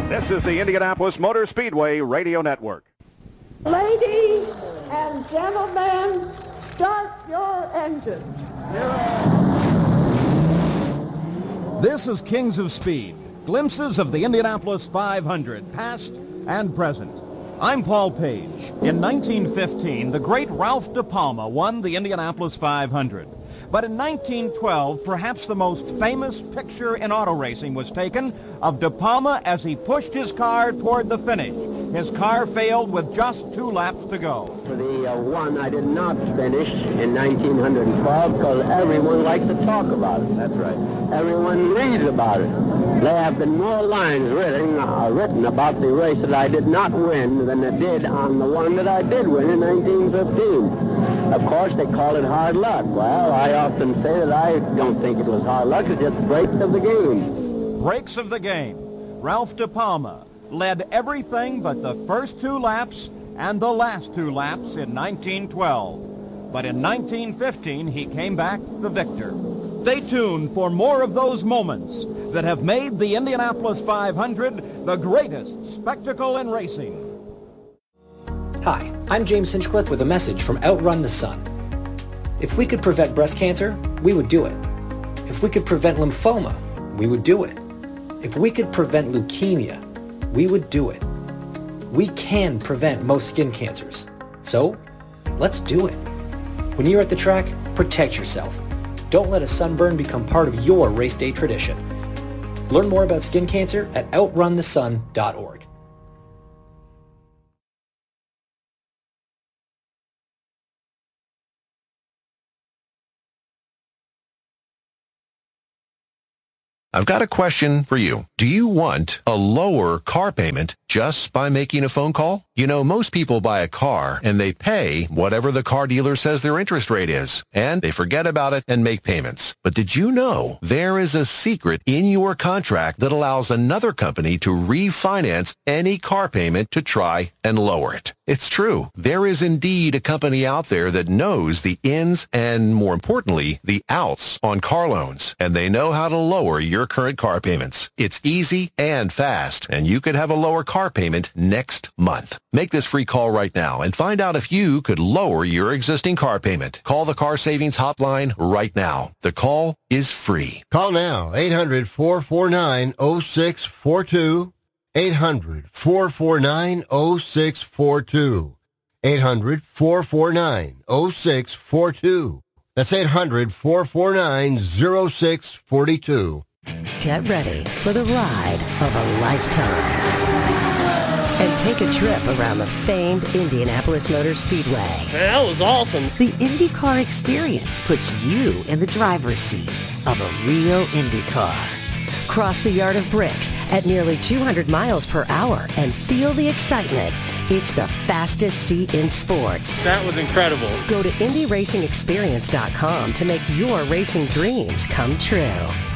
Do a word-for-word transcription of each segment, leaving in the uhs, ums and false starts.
This is the Indianapolis Motor Speedway Radio Network. Ladies and gentlemen, start your engines. This is Kings of Speed, glimpses of the Indianapolis five hundred, past and present. I'm Paul Page. In nineteen fifteen, the great Ralph De Palma won the Indianapolis five hundred. But in nineteen twelve, perhaps the most famous picture in auto racing was taken of De Palma as he pushed his car toward the finish. His car failed with just two laps to go. For the uh, one I did not finish in nineteen twelve because everyone likes to talk about it. That's right. Everyone reads about it. There have been more lines written, uh, written about the race that I did not win than there did on the one that I did win in nineteen fifteen. Of course, they call it hard luck. Well, I often say that I don't think it was hard luck. It's just breaks of the game. Breaks of the game. Ralph De Palma led everything but the first two laps and the last two laps in nineteen twelve. But in nineteen fifteen, he came back the victor. Stay tuned for more of those moments that have made the Indianapolis five hundred the greatest spectacle in racing. Hi, I'm James Hinchcliffe with a message from Outrun the Sun. If we could prevent breast cancer, we would do it. If we could prevent lymphoma, we would do it. If we could prevent leukemia, we would do it. We can prevent most skin cancers. So, let's do it. When you're at the track, protect yourself. Don't let a sunburn become part of your race day tradition. Learn more about skin cancer at outrun the sun dot org. I've got a question for you. Do you want a lower car payment just by making a phone call? You know, most people buy a car and they pay whatever the car dealer says their interest rate is, and they forget about it and make payments. But did you know there is a secret in your contract that allows another company to refinance any car payment to try and lower it? It's true. There is indeed a company out there that knows the ins and, more importantly, the outs on car loans, and they know how to lower your current car payments. It's easy and fast, and you could have a lower car payment next month. Make this free call right now and find out if you could lower your existing car payment. Call the Car Savings Hotline right now. The call is free. Call now, eight hundred, four four nine, oh six four two, eight hundred, four four nine, oh six four two, eight hundred, four four nine, oh six four two. That's eight hundred, four four nine, oh six four two. Get ready for the ride of a lifetime. And take a trip around the famed Indianapolis Motor Speedway. That was awesome. The IndyCar experience puts you in the driver's seat of a real Indy car. Cross the Yard of Bricks at nearly two hundred miles per hour and feel the excitement. It's the fastest seat in sports. That was incredible. Go to Indy Racing Experience dot com to make your racing dreams come true.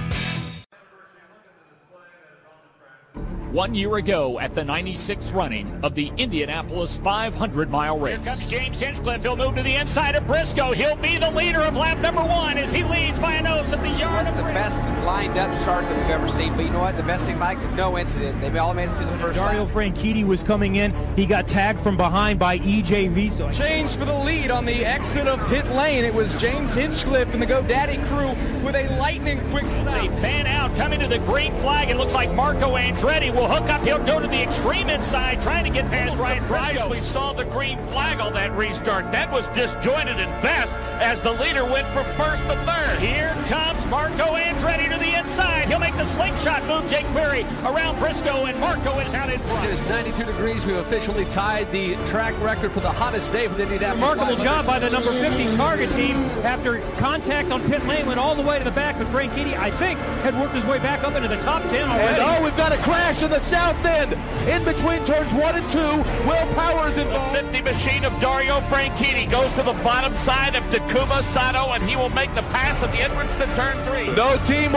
One year ago at the ninety-sixth running of the Indianapolis five hundred mile race. Here comes James Hinchcliffe. He'll move to the inside of Briscoe. He'll be the leader of lap number one as he leads by a nose at the yard of the best lined up start that we've ever seen. But you know what? The best thing, Mike, no incident. They all made it through the first Dario lap. Franchitti was coming in. He got tagged from behind by E J Viso. Change for the lead on the exit of pit lane. It was James Hinchcliffe and the GoDaddy crew with a lightning quick stop. They fan out, coming to the green flag. It looks like Marco Andretti will hook up. He'll go to the extreme inside, trying to get past Ryan Briscoe. We saw the green flag on that restart. That was disjointed and best as the leader went from first to third. Here comes Marco Andretti to the inside. He'll make the slingshot move. Jake Perry around Briscoe, and Marco is out in front. It is ninety-two degrees. We've officially tied the track record for the hottest day for the Indianapolis. Remarkable job by the number fifty Target team. After contact on pit lane, went all the way to the back, but Franchitti, I think, had worked his way back up into the top ten already. And oh, we've got a crash in the south end. In between turns one and two, Will Powers involved. The fifty machine of Dario Franchitti goes to the bottom side of Takuma Sato, and he will make the pass at the entrance to turn three. No teamwork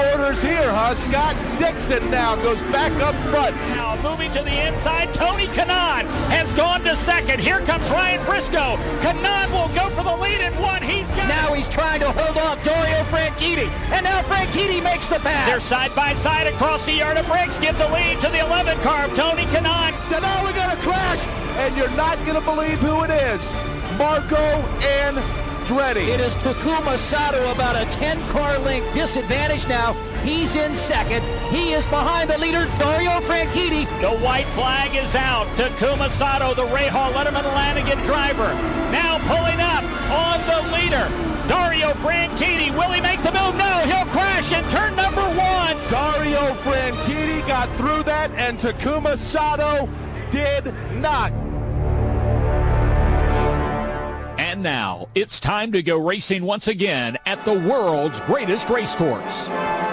orders here, huh, Scott? Dixon now goes back up front. Now moving to the inside, Tony Kanaan has gone to second. Here comes Ryan Briscoe. Kanaan will go for the lead in one. He's got Now he's trying to hold off Dario Franchitti. And now Franchitti makes the pass. They're side by side across the yard of bricks. Give the lead to the eleven car of Tony Kanaan. So now we're going to crash, and you're not going to believe who it is. Marco Andretti. It is Takuma Sato, about a ten-car length disadvantage now. He's in second. He is behind the leader, Dario Franchitti. The white flag is out. Takuma Sato, the Rahal Letterman Lanigan driver, now pulling up on the leader. Dario Franchitti, will he make the move? No, he'll crash in turn number one. Dario Franchitti got through that, and Takuma Sato did not. And now, it's time to go racing once again at the world's greatest race course.